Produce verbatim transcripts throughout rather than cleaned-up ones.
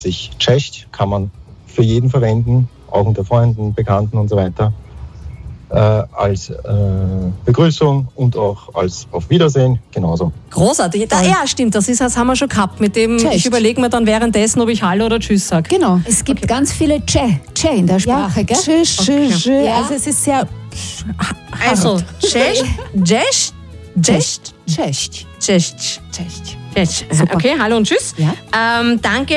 sich Cześć kann man für jeden verwenden, auch unter Freunden, Bekannten und so weiter, äh, als äh, Begrüßung und auch als Auf Wiedersehen genauso. Großartig. Da, ja, stimmt, das, ist, das haben wir schon gehabt. Mit dem, Cześć. ich überlege mir dann währenddessen, ob ich Hallo oder Tschüss sage. Genau. Es gibt ganz viele Tschä, Tschä in der Sprache, gell? Tschüss, tschüss, Okay. ja. Also es ist sehr Also, Cześć, Cześć, Cześć, Cześć. Cześć. Cześć. Cześć. Super. Okay, Hallo und Tschüss. Ja. Ähm, danke.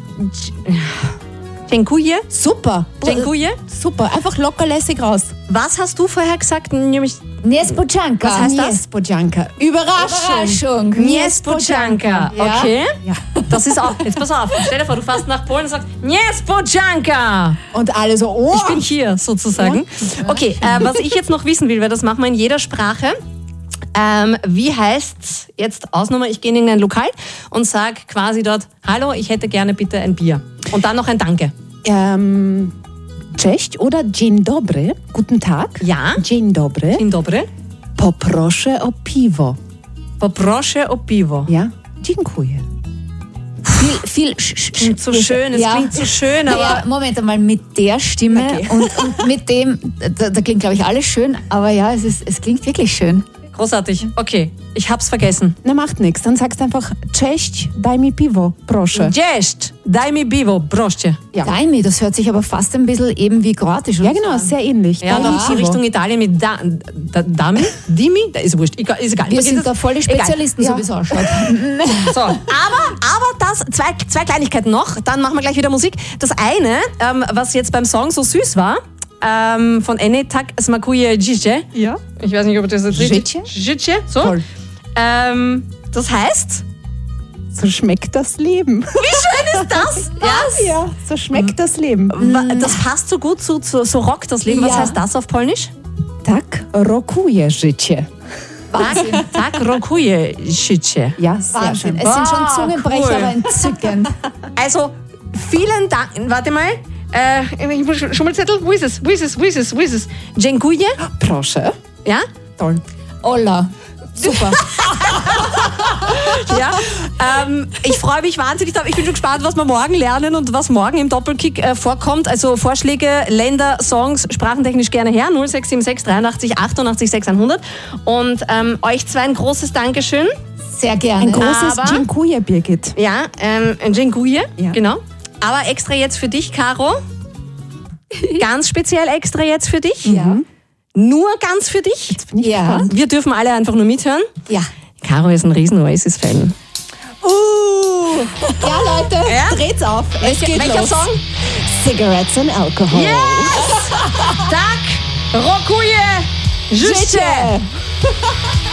Dziękuję. Super. Dziękuję. Super. Einfach locker lässig raus. Was hast du vorher gesagt? Nämlich Niespodzianka. Was heißt das? Niespodzianka. Überraschung. Überraschung. Niespodzianka. Ja. Okay. Ja. Das ist auch. Jetzt pass auf. Stell dir vor, du fährst nach Polen und sagst Niespodzianka. Und alle so, oh. Ich bin hier sozusagen. Okay, äh, was ich jetzt noch wissen will, weil das machen wir in jeder Sprache. Ähm, wie heißt's jetzt Ausnummer? Ich gehe in ein Lokal und sag quasi dort: Hallo, ich hätte gerne bitte ein Bier. Und dann noch ein Danke. Ähm, Cześć oder Dzień dobry. Guten Tag. Ja. Dzień dobry. Dzień dobry. Poproszę o piwo. Poproszę o piwo. Ja. Dziękuję. Viel, viel sch, sch, Klingt so schön, es ja. klingt so schön, aber Ja, Moment einmal, mit der Stimme Okay. und, und mit dem, da, da klingt, glaube ich, alles schön, aber ja, es, ist, es klingt wirklich schön. großartig. Okay, ich hab's vergessen. Na, macht nichts. Dann sagst du einfach Cześć, daj mi piwo, proszę. Cześć, daj mi piwo, proszę. Ja. Daimi, das hört sich aber fast ein bisschen eben wie Kroatisch Ja, oder genau, so sehr ähnlich. Ja, Daj da mi ist die pivo. Richtung Italien mit da, da, Dami, Dimi, da ist wurscht, egal, ist egal. Wir Vergiss sind es. da volle Egal. Spezialisten, Ja. so wie es ausschaut. So, aber, aber das, zwei, zwei Kleinigkeiten noch, dann machen wir gleich wieder Musik. Das eine, ähm, was jetzt beim Song so süß war, ähm, von Ene Tak smakuje Życie. Ja. Ich weiß nicht, ob das jetzt richtig Życie? Życie, so. Toll. Ähm, das heißt, So schmeckt das Leben. wie schön ist das? Ja. Ja, so schmeckt das Leben. Wa- Das passt so gut zu, zu so rockt das Leben. Was Ja. heißt das auf Polnisch? Tak rokuje życie. Wahnsinn. Tak rokuje Życie. Ja, sehr Wahnsinn. schön. Es sind schon Wow, Zungenbrecher, cool. aber entzückend. Also, vielen Dank. Warte mal. Äh, ich muss- Schummelzettel, wo ist es? Wo ist es? Wo ist es? Wo ist es? Dziękuję. Proszę. Ja? Toll. Olla. Super. Ja. Ähm, ich freue mich wahnsinnig drauf. Ich bin schon gespannt, was wir morgen lernen und was morgen im Doppelkick äh, vorkommt. Also Vorschläge, Länder, Songs, sprachentechnisch gerne her. null sechs sieben sechs dreiundachtzig achtundachtzig sechshundert. Und ähm, euch zwei ein großes Dankeschön. Sehr gerne. Ein großes Aber- Dziękuję, Birgit. Ja, ähm, Dziękuję. Ja. Genau. Aber extra jetzt für dich, Caro. Ganz speziell extra jetzt für dich. Ja. Nur ganz für dich. Jetzt bin ich Ja. gespannt. Wir dürfen alle einfach nur mithören. Ja. Caro ist ein riesen Oasis-Fan. Uh, Ja, Leute, Ja? dreht's auf. Es Welcher, geht welcher los. Song? Cigarettes and Alcohol. Yes! Tak! Rokuje! Życie! Życie.